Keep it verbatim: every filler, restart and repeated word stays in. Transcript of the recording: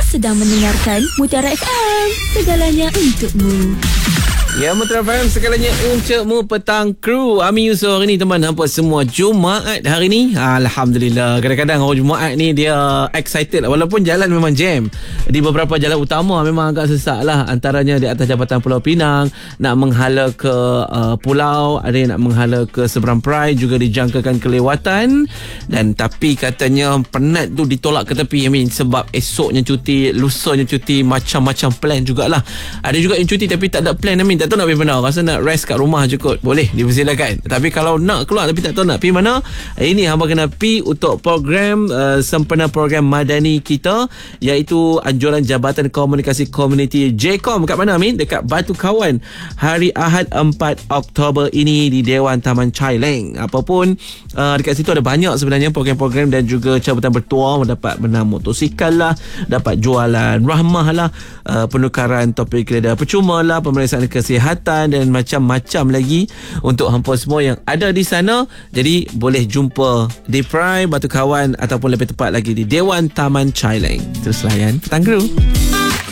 sedang mendengarkan Mutiara F M. Segalanya untukmu. Ya, Mutiara F M, segalanya untukmu. Petang kru Ami Yusof hari ni, teman. Hampa semua Jumaat hari ni, alhamdulillah. Kadang-kadang orang Jumaat ni dia excited lah. Walaupun jalan memang jam di beberapa jalan utama, memang agak sesak lah. Antaranya di atas Jabatan Pulau Pinang, nak menghala ke uh, pulau, ada yang nak menghala ke Seberang Perai, juga dijangkakan kelewatan. Dan tapi katanya penat tu ditolak ke tepi, Amin, sebab esoknya cuti, lusanya cuti, macam-macam plan jugalah. Ada juga yang cuti tapi tak ada plan, Amin, tak tahu nak pergi mana. Rasa nak rest kat rumah je kot, boleh, dipersilakan. Tapi kalau nak keluar tapi tak tahu nak pergi mana, ini hamba kena pergi untuk program uh, sempena program madani kita, iaitu anjuran Jabatan Komunikasi Komuniti J KOM. Kat mana, Amin? Dekat Batu Kawan, hari Ahad empat Oktober ini di Dewan Taman Chai Leng. Apapun, uh, dekat situ ada banyak sebenarnya program-program dan juga cabutan bertuah. Dapat menang motosikal lah, dapat jualan rahmah lah, uh, penukaran topik lidah percuma lah, pemeriksaan kesihatan dan macam-macam lagi untuk hampa semua yang ada di sana. Jadi boleh jumpa di Perai, Batu Kawan, ataupun lebih tepat lagi di Dewan Taman Chai Leng. Terus layan Petang Kru.